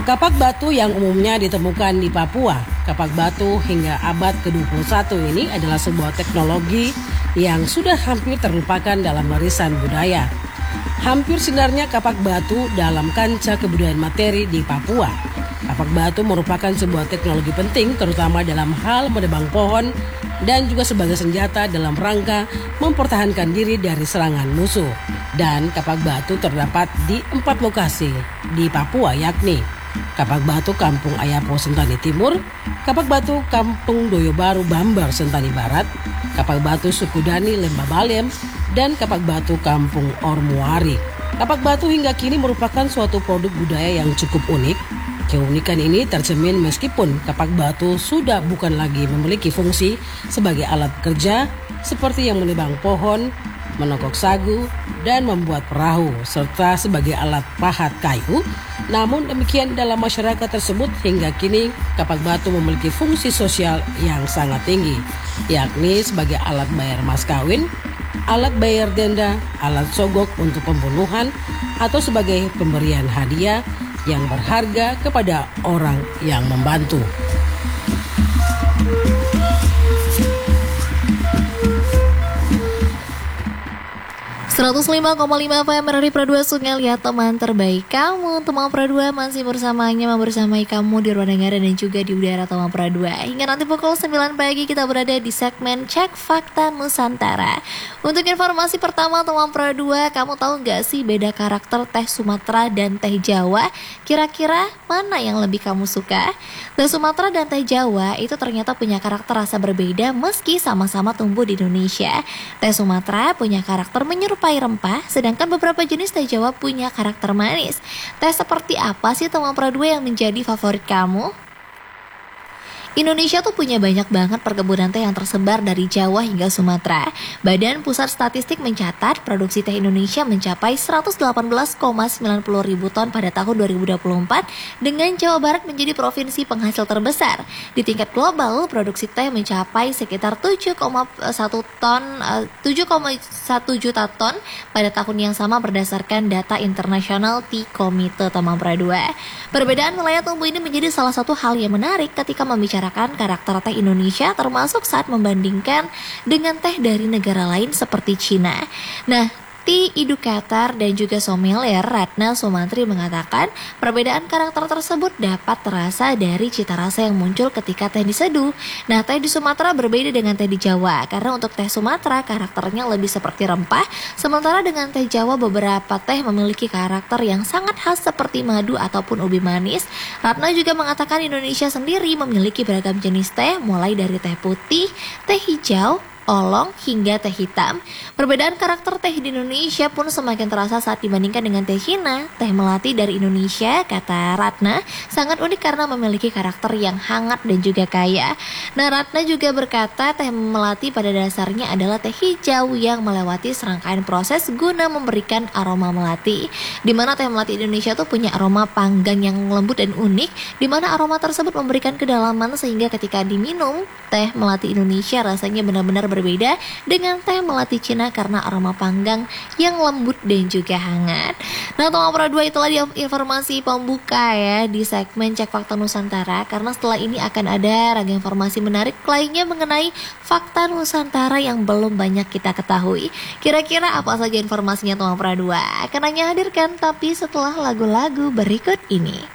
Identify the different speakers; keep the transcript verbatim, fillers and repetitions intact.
Speaker 1: Kapak batu yang umumnya ditemukan di Papua, kapak batu hingga abad ke dua puluh satu ini adalah sebuah teknologi yang sudah hampir terlupakan dalam warisan budaya. Hampir sinarnya kapak batu dalam kancah kebudayaan materi di Papua. Kapak batu merupakan sebuah teknologi penting terutama dalam hal menebang pohon dan juga sebagai senjata dalam rangka mempertahankan diri dari serangan musuh. Dan kapak batu terdapat di empat lokasi di Papua, yakni Kapak Batu Kampung Ayapo Sentani Timur, Kapak Batu Kampung Doyo Baru Bambar Sentani Barat, Kapak Batu Sukudani Lemba Balem, dan Kapak Batu Kampung Ormuari. Kapak batu hingga kini merupakan suatu produk budaya yang cukup unik. Keunikan ini tercermin meskipun kapak batu sudah bukan lagi memiliki fungsi sebagai alat kerja seperti yang menebang pohon, menokok sagu, dan membuat perahu, serta sebagai alat pahat kayu. Namun demikian dalam masyarakat tersebut hingga kini kapak batu memiliki fungsi sosial yang sangat tinggi, yakni sebagai alat bayar mas kawin, alat bayar denda, alat sogok untuk pembunuhan, atau sebagai pemberian hadiah yang berharga kepada orang yang membantu.
Speaker 2: seratus lima koma lima F M dari Pro dua Sungai, lihat teman terbaik kamu. Teman Pro dua masih bersamanya membersamai kamu di ruang dengar dan juga di udara Teman Pro dua. Hingga nanti pukul sembilan pagi kita berada di segmen Cek Fakta Nusantara. Untuk informasi pertama Teman Pro dua, kamu tahu gak sih beda karakter teh Sumatera dan teh Jawa? Kira-kira mana yang lebih kamu suka? Teh Sumatera dan teh Jawa itu ternyata punya karakter rasa berbeda meski sama-sama tumbuh di Indonesia. Teh Sumatera punya karakter menyerupai rempah, sedangkan beberapa jenis teh Jawa punya karakter manis. Teh seperti apa sih Teman Pro dua yang menjadi favorit kamu? Indonesia tuh punya banyak banget perkebunan teh yang tersebar dari Jawa hingga Sumatera. Badan Pusat Statistik mencatat produksi teh Indonesia mencapai seratus delapan belas koma sembilan puluh ribu ton pada tahun dua ribu dua puluh empat dengan Jawa Barat menjadi provinsi penghasil terbesar. Di tingkat global, produksi teh mencapai sekitar tujuh koma satu ton, tujuh koma satu juta ton pada tahun yang sama berdasarkan data internasional Tea Komite Teman Pro dua. Perbedaan wilayah tumbuh ini menjadi salah satu hal yang menarik ketika membicarakan karakter teh Indonesia, termasuk saat membandingkan dengan teh dari negara lain seperti Cina. Nah, Tea Educator dan juga sommelier Ratna Sumantri mengatakan perbedaan karakter tersebut dapat terasa dari cita rasa yang muncul ketika teh diseduh. Nah, teh di Sumatera berbeda dengan teh di Jawa karena untuk teh Sumatera karakternya lebih seperti rempah, sementara dengan teh Jawa beberapa teh memiliki karakter yang sangat khas seperti madu ataupun ubi manis. Ratna juga mengatakan Indonesia sendiri memiliki beragam jenis teh mulai dari teh putih, teh hijau, olong hingga teh hitam. Perbedaan karakter teh di Indonesia pun semakin terasa saat dibandingkan dengan teh Cina. Teh melati dari Indonesia, kata Ratna, sangat unik karena memiliki karakter yang hangat dan juga kaya. Nah, Ratna juga berkata teh melati pada dasarnya adalah teh hijau yang melewati serangkaian proses guna memberikan aroma melati. Di mana teh melati Indonesia tuh punya aroma panggang yang lembut dan unik, di mana aroma tersebut memberikan kedalaman sehingga ketika diminum, teh melati Indonesia rasanya benar-benar berbeda dengan teh melati Cina karena aroma panggang yang lembut dan juga hangat. Nah, Teman Pro dua itulah dia informasi pembuka ya di segmen Cek Fakta Nusantara, karena setelah ini akan ada ragam informasi menarik lainnya mengenai fakta Nusantara yang belum banyak kita ketahui. Kira-kira apa saja informasinya Teman Pro dua? Akan hanya hadirkan tapi setelah lagu-lagu berikut ini.